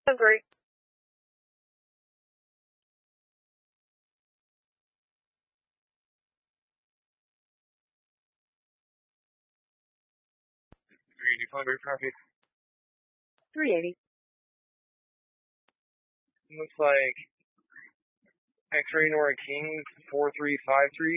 Agree. Copy. 380. Looks like X-ray Nora King 4353.